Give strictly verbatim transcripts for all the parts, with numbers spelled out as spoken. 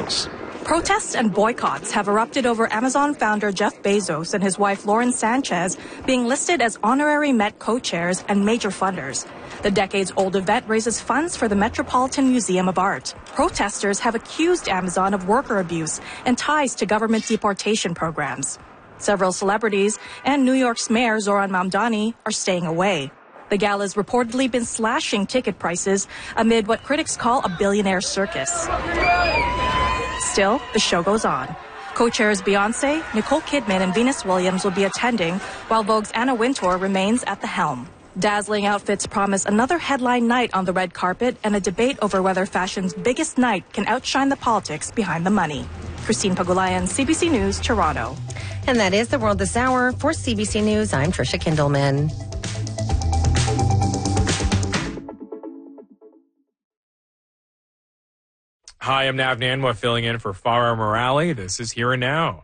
details. Protests and boycotts have erupted over Amazon founder Jeff Bezos and his wife Lauren Sanchez being listed as honorary Met co-chairs and major funders. The decades-old event raises funds for the Metropolitan Museum of Art. Protesters have accused Amazon of worker abuse and ties to government deportation programs. Several celebrities and New York's Mayor Zohran Mamdani are staying away. The gala's reportedly been slashing ticket prices amid what critics call a billionaire circus. Still, the show goes on. Co-chairs Beyonce, Nicole Kidman, and Venus Williams will be attending, while Vogue's Anna Wintour remains at the helm. Dazzling outfits promise another headline night on the red carpet and a debate over whether fashion's biggest night can outshine the politics behind the money. Christine Pagulayan, C B C News, Toronto. And that is the world this hour. For C B C News, I'm Trisha Kindleman. Hi, I'm Nav Nanwa filling in for Farah Morale. This is Here and Now.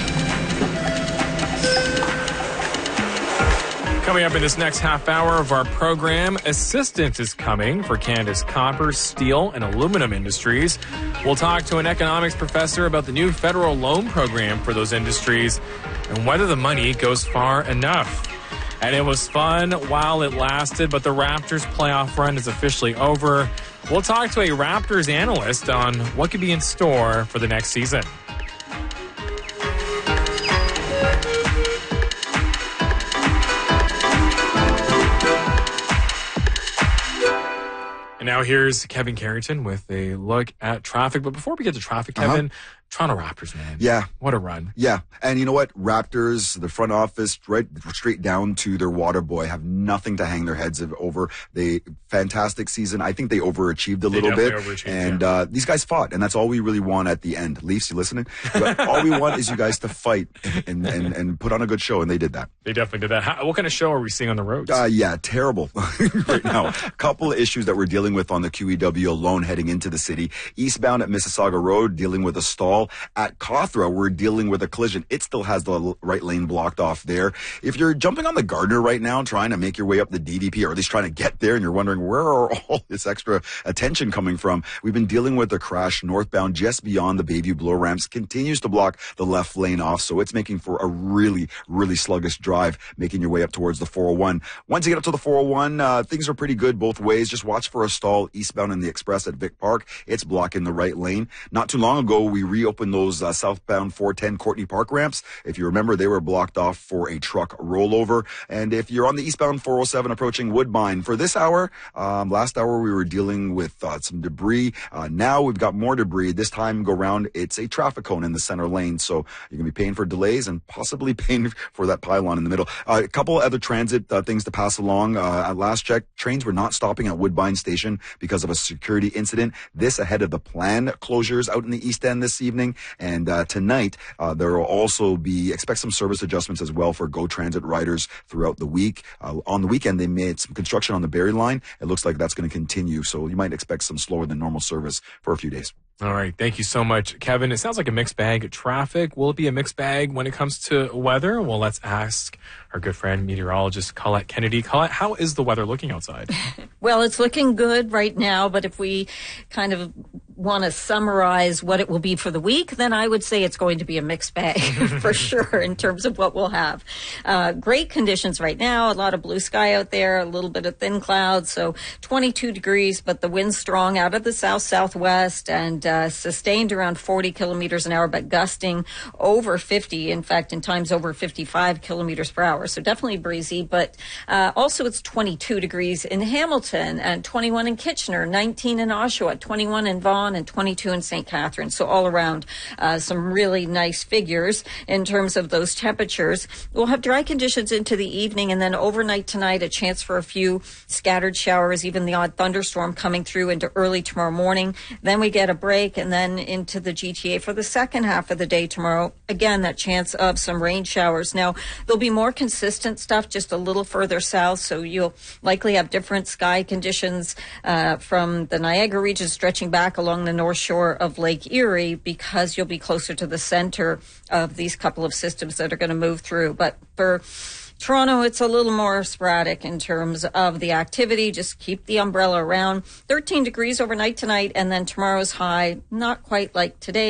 Coming up in this next half hour of our program, assistance is coming for Canada's copper, steel, and aluminum industries. We'll talk to an economics professor about the new federal loan program for those industries and whether the money goes far enough. And it was fun while it lasted, but the Raptors playoff run is officially over. We'll talk to a Raptors analyst on what could be in store for the next season. And now here's Kevin Carrington with a look at traffic. But before we get to traffic, Kevin, uh-huh. Toronto Raptors, man. Yeah. What a run. Yeah. And you know what? Raptors, the front office, right straight down to their water boy, have nothing to hang their heads over. They fantastic season. I think they overachieved a they little bit. And yeah. uh, these guys fought, and that's all we really want at the end. Leafs, you listening? But all we want is you guys to fight and, and, and put on a good show, and they did that. They definitely did that. How, what kind of show are we seeing on the roads? Uh, yeah, terrible right now. A couple of issues that we're dealing with on the Q E W alone heading into the city. Eastbound at Mississauga Road, dealing with a stall. At Cawthra, we're dealing with a collision. It still has the right lane blocked off there. If you're jumping on the Gardner right now, trying to make your way up the D D P, or at least trying to get there, and you're wondering where are all this extra attention coming from, we've been dealing with a crash northbound just beyond the Bayview blow ramps, continues to block the left lane off, so it's making for a really, really sluggish drive, making your way up towards the four oh one. Once you get up to the four oh one, uh, things are pretty good both ways. Just watch for a stall eastbound in the Express at Vic Park. It's blocking the right lane. Not too long ago, we reopened those uh, southbound four ten Courtney Park ramps. If you remember, they were blocked off for a truck rollover. And if you're on the eastbound four oh seven approaching Woodbine, for this hour, um, last hour we were dealing with uh, some debris. Uh, now we've got more debris. This time go round, it's a traffic cone in the center lane. So you're going to be paying for delays and possibly paying for that pylon in the middle. Uh, a couple other transit uh, things to pass along. Uh, at last check, trains were not stopping at Woodbine Station because of a security incident. This ahead of the planned closures out in the East End this evening. And uh, tonight, uh, there will also be, expect some service adjustments as well for GO Transit riders throughout the week. Uh, on the weekend, they made some construction on the Barrie line. It looks like that's going to continue. So you might expect some slower than normal service for a few days. All right. Thank you so much, Kevin. It sounds like a mixed bag of traffic. Will it be a mixed bag when it comes to weather? Well, let's ask our good friend, meteorologist Colette Kennedy. Colette, how is the weather looking outside? Well, it's looking good right now, but if we kind of want to summarize what it will be for the week, then I would say it's going to be a mixed bag for sure in terms of what we'll have. Uh, great conditions right now, a lot of blue sky out there, a little bit of thin clouds, so twenty-two degrees, but the wind's strong out of the south-southwest and uh, sustained around forty kilometers an hour, but gusting over fifty, in fact, in times over fifty-five kilometers per hour. So definitely breezy, but uh, also it's twenty-two degrees in Hamilton and twenty-one in Kitchener, nineteen in Oshawa, twenty-one in Vaughan, and twenty-two in Saint Catharines. So all around uh, some really nice figures in terms of those temperatures. We'll have dry conditions into the evening, and then overnight tonight, a chance for a few scattered showers, even the odd thunderstorm coming through into early tomorrow morning. Then we get a break, and then into the G T A for the second half of the day tomorrow. Again, that chance of some rain showers. Now, there'll be more consistent stuff just a little further south, so you'll likely have different sky conditions uh, from the Niagara region stretching back along the north shore of Lake Erie, because you'll be closer to the center of these couple of systems that are going to move through. But for Toronto, it's a little more sporadic in terms of the activity. Just keep the umbrella around. thirteen degrees overnight tonight, and then tomorrow's high, not quite like today.